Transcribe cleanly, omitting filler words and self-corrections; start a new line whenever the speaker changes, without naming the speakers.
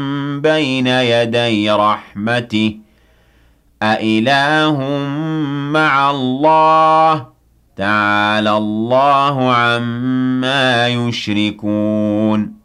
بين يدي رحمته أإله مع الله تعالى الله عما يشركون